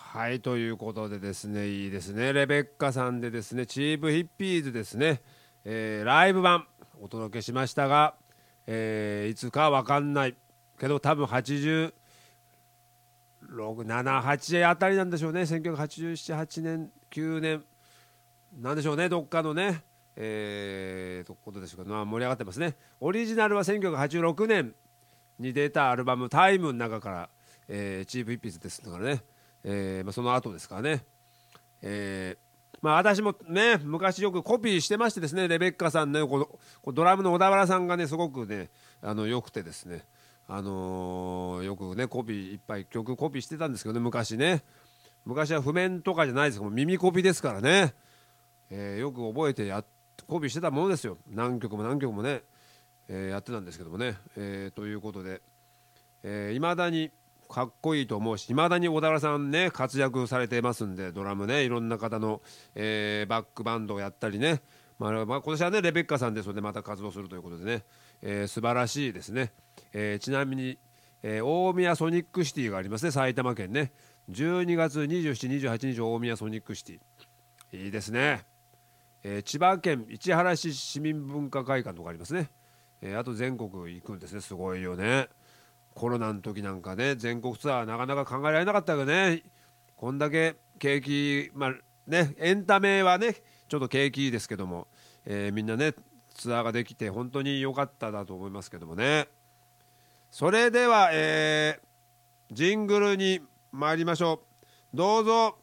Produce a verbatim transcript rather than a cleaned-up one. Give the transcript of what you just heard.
はい、ということでですね、いいですね、レベッカさんでですね、チープヒッピーズですね、えーライブ版お届けしましたが、えーいつかわかんないけど、多分はちじゅうろく、なな、はちあたりなんでしょうね、せんきゅうひゃくはちじゅうなな、はちねん、きゅうねん、なんでしょうね、どっかのね、えー、とことでしょうか、まあ、盛り上がってますね。オリジナルはせんきゅうひゃくはちじゅうろくねんに出たアルバム「タイム」の中から、えーチープヒッピーズですからね、えーまあ、その後ですからね。えーまあ、私もね昔よくコピーしてましてですね、レベッカさんね、このこうドラムの小田原さんがねすごくねあのよくてですね、あのーよくねコピーいっぱい曲コピーしてたんですけどね、昔ね。昔は譜面とかじゃないですけど耳コピですからね、えーよく覚えてやコピーしてたものですよ。何曲も何曲もね、えーやってたんですけどもね、えーということでいま、えー、未だにかっこいいと思うし、いまだに小田原さんね活躍されてますんで、ドラムねいろんな方の、えーバックバンドをやったりね、まあ、まあ、今年はねレベッカさんでそれでまた活動するということでね、えー素晴らしいですね。えーちなみに、えー大宮ソニックシティがありますね、埼玉県ね。じゅうにがつにじゅうしち、にじゅうはちにち大宮ソニックシティいいですね。えー千葉県市原市市民文化会館とかありますね。えーあと全国行くんですね、すごいよね。コロナの時なんかね全国ツアーなかなか考えられなかったけどね、こんだけ景気、まあね、エンタメはねちょっと景気いいですけども、えーみんなねツアーができて本当に良かっただと思いますけどもね。それでは、えージングルに参りましょう。どうぞ。